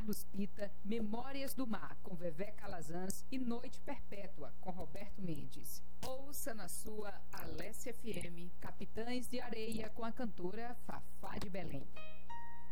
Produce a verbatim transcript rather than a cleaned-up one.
Carlos Pita, Memórias do Mar, com Vevé Calazans e Noite Perpétua, com Roberto Mendes. Ouça na sua Alessia F M, Capitães de Areia, com a cantora Fafá de Belém.